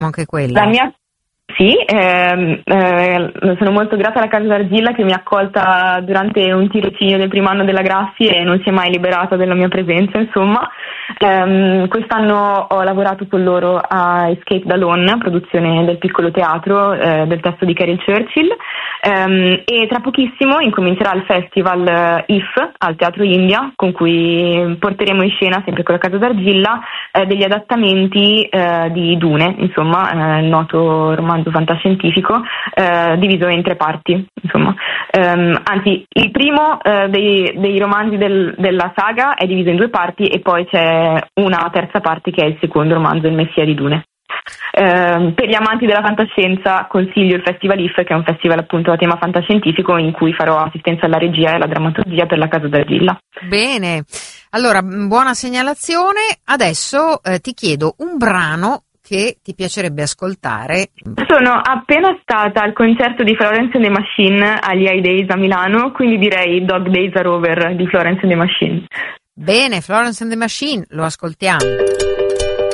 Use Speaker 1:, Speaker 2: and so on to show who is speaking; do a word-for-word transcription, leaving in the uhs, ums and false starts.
Speaker 1: anche quella.
Speaker 2: La mia Sì, ehm, eh, sono molto grata alla Casa d'Argilla che mi ha accolta durante un tirocinio del primo anno della Grassi e non si è mai liberata della mia presenza, insomma. Ehm, quest'anno ho lavorato con loro a Escape Dalon, produzione del piccolo teatro eh, del testo di Carol Churchill, ehm, e tra pochissimo incomincerà il festival I F al Teatro India, con cui porteremo in scena, sempre con la Casa d'Argilla, eh, degli adattamenti eh, di Dune, insomma, eh, il noto romanzo fantascientifico eh, diviso in tre parti, insomma. Um, anzi, il primo eh, dei, dei romanzi del, della saga è diviso in due parti e poi c'è una terza parte che è il secondo romanzo, Il Messia di Dune. Uh, per gli amanti della fantascienza consiglio il Festival I F, che è un festival appunto a tema fantascientifico in cui farò assistenza alla regia e alla drammaturgia per la Casa d'Argilla.
Speaker 1: Bene, allora buona segnalazione. Adesso eh, ti chiedo un brano che ti piacerebbe ascoltare.
Speaker 2: Sono appena stata al concerto di Florence and the Machine agli High Days a Milano, quindi direi Dog Days Are Over di Florence and the Machine.
Speaker 1: Bene, Florence and the Machine, lo ascoltiamo.